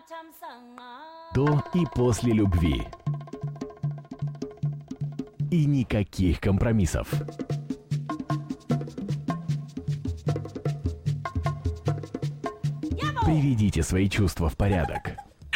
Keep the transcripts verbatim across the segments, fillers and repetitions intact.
До и после любви. И никаких компромиссов. Приведите свои чувства в порядок.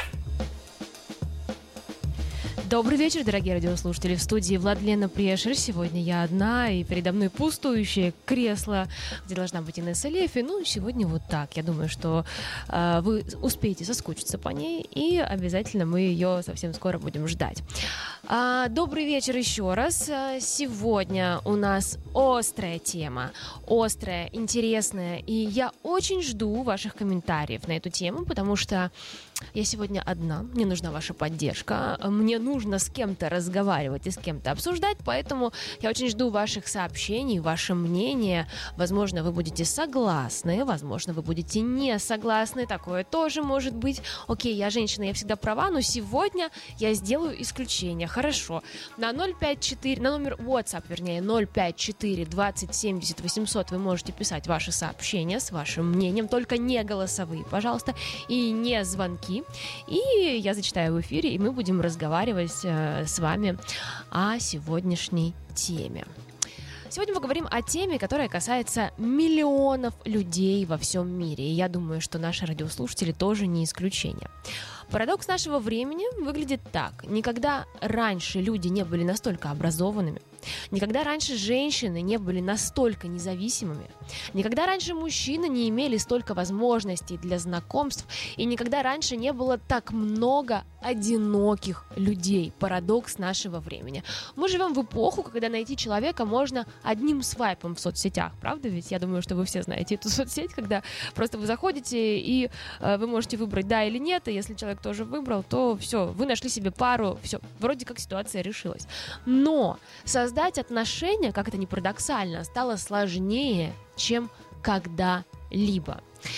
Добрый вечер, дорогие радиослушатели. В студии Владлена Прешер. Сегодня я одна, и передо мной пустующее кресло, где должна быть Инесса Лефи. Ну, сегодня вот так. Я думаю, что э, вы успеете соскучиться по ней, и обязательно мы ее совсем скоро будем ждать. А, добрый вечер еще раз. Сегодня у нас острая тема. Острая, интересная. И я очень жду ваших комментариев на эту тему, потому что я сегодня одна. Мне нужна ваша поддержка. Мне нужно с кем-то разговаривать и с кем-то обсуждать, поэтому я очень жду ваших сообщений, ваше мнение. Возможно, вы будете согласны, возможно, вы будете не согласны. Такое тоже может быть. Окей, я женщина, я всегда права, но сегодня я сделаю исключение. Хорошо. На ноль пять четыре, на номер WhatsApp, вернее, ноль пять четыре двадцать семьдесят восемьсот вы можете писать ваши сообщения с вашим мнением, только не голосовые, пожалуйста, и не звонки. И я зачитаю в эфире, и мы будем разговаривать э, с вами о сегодняшней теме. Сегодня мы говорим о теме, которая касается миллионов людей во всем мире. И я думаю, что наши радиослушатели тоже не исключение. Парадокс нашего времени выглядит так. Никогда раньше люди не были настолько образованными, никогда раньше женщины не были настолько независимыми, никогда раньше мужчины не имели столько возможностей для знакомств, и никогда раньше не было так много одиноких людей. Парадокс нашего времени. Мы живем в эпоху, когда найти человека можно одним свайпом в соцсетях, правда ведь? Я думаю, что вы все знаете эту соцсеть, когда просто вы заходите, и э, вы можете выбрать да или нет, и если человек тоже выбрал, то все, вы нашли себе пару, все, вроде как ситуация решилась. Но создать отношения, как это ни парадоксально, стало сложнее, чем когда-либо.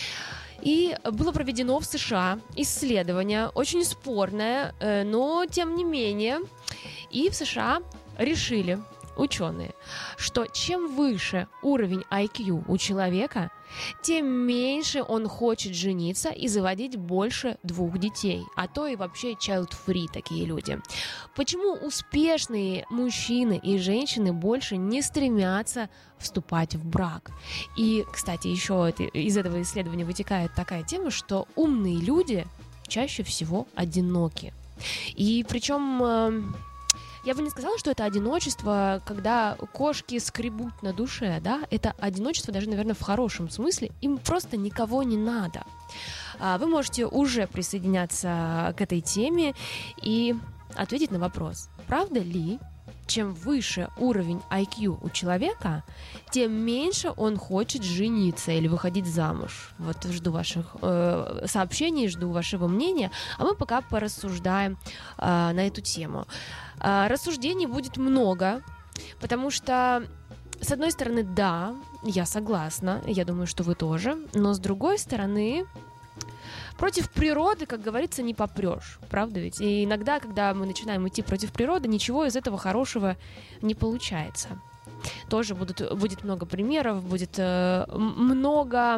И было проведено в США исследование, очень спорное, но тем не менее, и в США решили ученые, что чем выше уровень ай кью у человека, тем меньше он хочет жениться и заводить больше двух детей, а то и вообще child-free такие люди. Почему успешные мужчины и женщины больше не стремятся вступать в брак? И, кстати, еще это, из этого исследования вытекает такая тема, что умные люди чаще всего одиноки. И причем... Я бы не сказала, что это одиночество, когда кошки скребут на душе, да, это одиночество даже, наверное, в хорошем смысле, им просто никого не надо. Вы можете уже присоединяться к этой теме и ответить на вопрос, правда ли, чем выше уровень ай кью у человека, тем меньше он хочет жениться или выходить замуж. Вот жду ваших э, сообщений, жду вашего мнения, а мы пока порассуждаем э, на эту тему. Э, рассуждений будет много, потому что, с одной стороны, да, я согласна, я думаю, что вы тоже, но с другой стороны... Против природы, как говорится, не попрешь, правда ведь? И иногда, когда мы начинаем идти против природы, ничего из этого хорошего не получается. Тоже будут, будет много примеров, будет э, много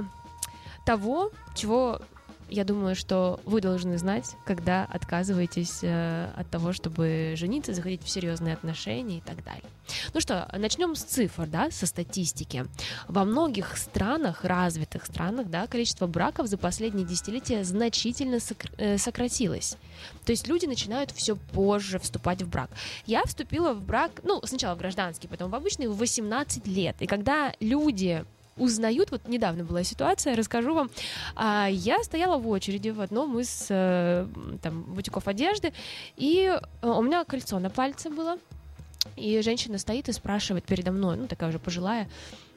того, чего, я думаю, что вы должны знать, когда отказываетесь э, от того, чтобы жениться, заходить в серьезные отношения и так далее. Ну что, начнем с цифр, да, со статистики. Во многих странах, развитых странах, да, количество браков за последние десятилетия значительно сокр- э, сократилось. То есть люди начинают все позже вступать в брак. Я вступила в брак, ну, сначала в гражданский, потом в обычный, в восемнадцать лет. И когда люди... узнают, вот недавно была ситуация, расскажу вам, а, я стояла в очереди в одном из а, там, бутиков одежды, и а, у меня кольцо на пальце было, и женщина стоит и спрашивает передо мной, ну такая уже пожилая,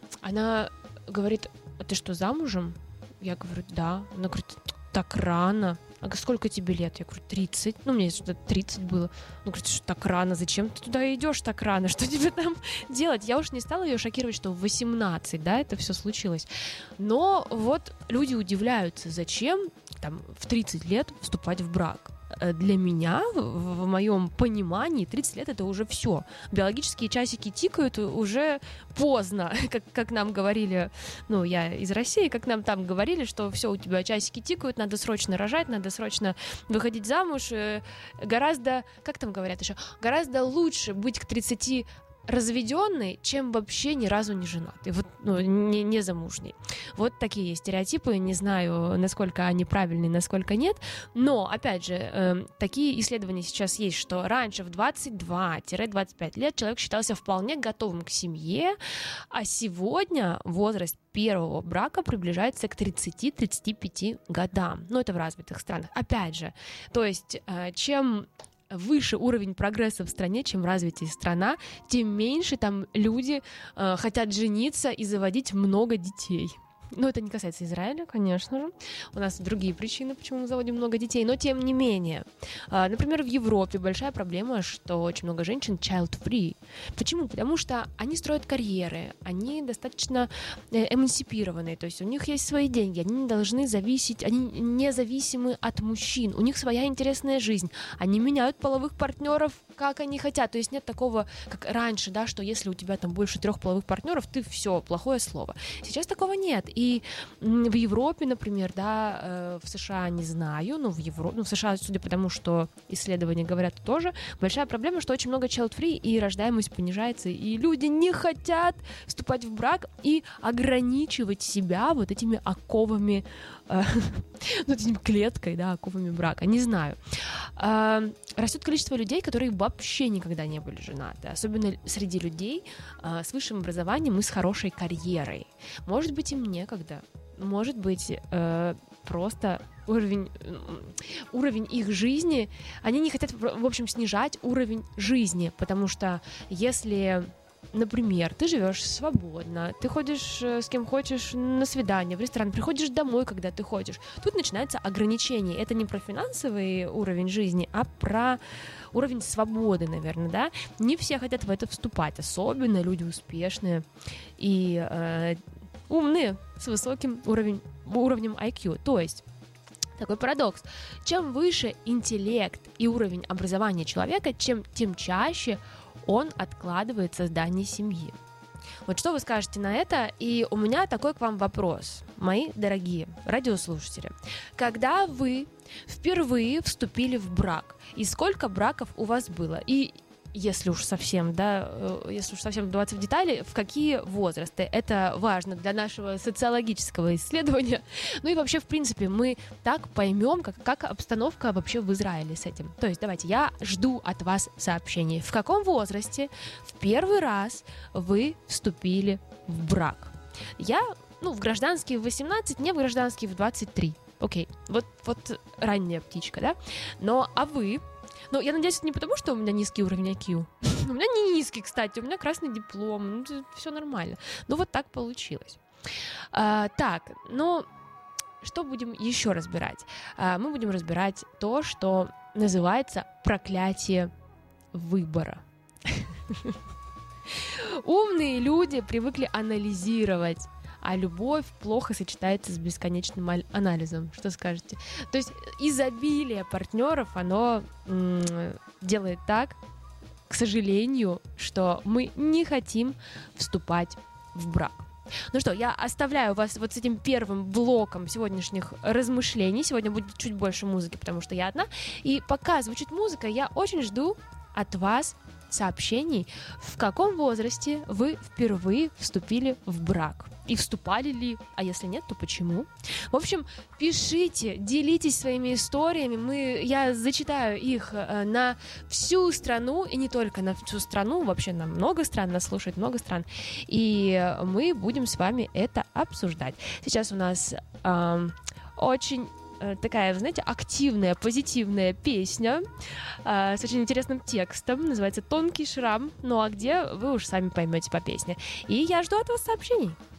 она говорит, а ты что, замужем? Я говорю, да. Она говорит, так рано. А сколько тебе лет? Я говорю, тридцать. Ну, мне что-то тридцать было. Ну, говорит, что так рано? Зачем ты туда идешь так рано? Что тебе там делать? Я уж не стала ее шокировать, что в восемнадцать, да, это все случилось. Но вот люди удивляются, зачем там в тридцать лет вступать в брак. для меня, в, в моем понимании, тридцать лет — это уже все. Биологические часики тикают уже поздно, как, как нам говорили, ну, я из России, как нам там говорили, что все, у тебя часики тикают, надо срочно рожать, надо срочно выходить замуж. Гораздо, как там говорят еще, гораздо лучше быть к тридцати разведенный, чем вообще ни разу не женатый, вот, ну, не, не замужний. Вот такие стереотипы, не знаю, насколько они правильные, насколько нет, но, опять же, э, такие исследования сейчас есть, что раньше в двадцать два - двадцать пять лет человек считался вполне готовым к семье, а сегодня возраст первого брака приближается к тридцати-тридцати пяти годам. Ну, это в развитых странах. Опять же, то есть, э, чем выше уровень прогресса в стране, чем развитее страна, тем меньше там люди э, хотят жениться и заводить много детей. Но это не касается Израиля, конечно же. У нас другие причины, почему мы заводим много детей. Но тем не менее. Например, в Европе большая проблема, что очень много женщин child-free. Почему? Потому что они строят карьеры, они достаточно эмансипированные, то есть у них есть свои деньги, они не должны зависеть, они независимы от мужчин, у них своя интересная жизнь, они меняют половых партнеров, как они хотят. То есть нет такого, как раньше, да, что если у тебя там больше трех половых партнеров, ты все, плохое слово. Сейчас такого нет. И в Европе, например, да, в США не знаю, но в Европе, ну, в США, судя по тому, что исследования говорят тоже, большая проблема, что очень много child-free, и рождаемость понижается, и люди не хотят вступать в брак и ограничивать себя вот этими оковами, э, ну, этими клеткой, да, оковами брака, не знаю. Э, растет количество людей, которые вообще никогда не были женаты, особенно среди людей э, с высшим образованием и с хорошей карьерой. Может быть, им некогда. Может быть, э, просто уровень, уровень их жизни, они не хотят, в общем, снижать уровень жизни, потому что если, например, ты живешь свободно, ты ходишь с кем хочешь на свидание, в ресторан, приходишь домой, когда ты хочешь, тут начинается ограничение. Это не про финансовый уровень жизни, а про уровень свободы, наверное, да. Не все хотят в это вступать, особенно люди успешные и э, умные, с высоким уровень, уровнем ай кью. То есть такой парадокс. Чем выше интеллект и уровень образования человека, чем, тем чаще он откладывает создание семьи. Вот что вы скажете на это? И у меня такой к вам вопрос, мои дорогие радиослушатели. Когда вы впервые вступили в брак, и сколько браков у вас было? И если уж совсем, да, если уж совсем вдаваться в детали, в какие возрасты? Это важно для нашего социологического исследования. Ну и вообще, в принципе, мы так поймем, как, как обстановка вообще в Израиле с этим. То есть, давайте, я жду от вас сообщений. В каком возрасте в первый раз вы вступили в брак? Я, ну, в гражданский в восемнадцать, не в гражданский в двадцать три. Окей, вот, вот ранняя птичка, да? Но, а вы... Ну, я надеюсь, это не потому, что у меня низкий уровень ай кью. У меня не низкий, кстати, у меня красный диплом, ну, все нормально. Ну, вот так получилось. А, так, ну, что будем еще разбирать? А, мы будем разбирать то, что называется проклятие выбора. Умные люди привыкли анализировать, а любовь плохо сочетается с бесконечным анализом. Что скажете? То есть изобилие партнеров, оно м- делает так, к сожалению, что мы не хотим вступать в брак. Ну что, я оставляю вас вот с этим первым блоком сегодняшних размышлений. Сегодня будет чуть больше музыки, потому что я одна. И пока звучит музыка, я очень жду от вас сообщений, в каком возрасте вы впервые вступили в брак. И вступали ли, а если нет, то почему? В общем, пишите, делитесь своими историями. Мы, я зачитаю их э, на всю страну, и не только на всю страну, вообще на много стран, нас слушает много стран. И мы будем с вами это обсуждать. Сейчас у нас э, очень такая, знаете, активная, позитивная песня э, с очень интересным текстом. Называется «Тонкий шрам». Ну а где, вы уж сами поймете по песне. И я жду от вас сообщений.